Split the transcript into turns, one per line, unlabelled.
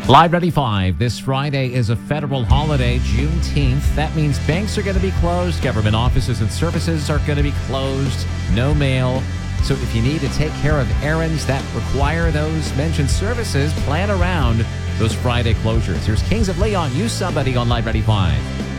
Live 95. This Friday is a federal holiday, Juneteenth. That means banks are going to be closed. Government offices and services are going to be closed. No mail. So if you need to take care of errands that require those mentioned services, plan around those Friday closures. Here's Kings of Leon. Use Somebody on Live 95.